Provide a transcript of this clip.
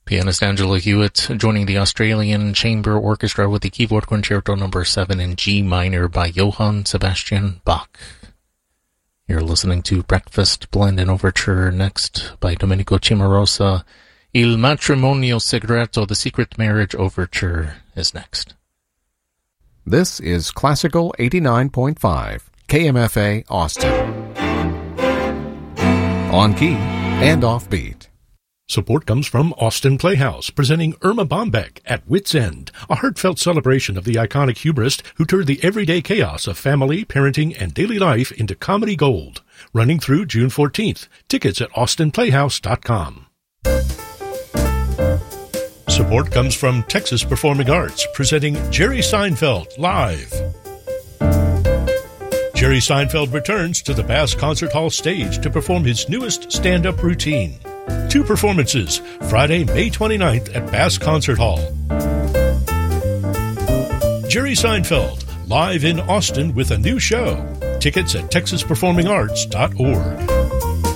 Pianist Angela Hewitt joining the Australian Chamber Orchestra with the Keyboard Concerto No. 7 in G minor by Johann Sebastian Bach. You're listening to Breakfast Blend and Overture, next by Domenico Cimarosa. Il Matrimonio Segreto, The Secret Marriage Overture, is next. This is Classical 89.5, KMFA Austin. On key and offbeat. Support comes from Austin Playhouse, presenting Irma Bombeck at Wit's End, a heartfelt celebration of the iconic humorist who turned the everyday chaos of family, parenting, and daily life into comedy gold. Running through June 14th. Tickets at austinplayhouse.com. Support comes from Texas Performing Arts, presenting Jerry Seinfeld Live. Jerry Seinfeld returns to the Bass Concert Hall stage to perform his newest stand-up routine. 2 performances, Friday, May 29th at Bass Concert Hall. Jerry Seinfeld, live in Austin with a new show. Tickets at texasperformingarts.org.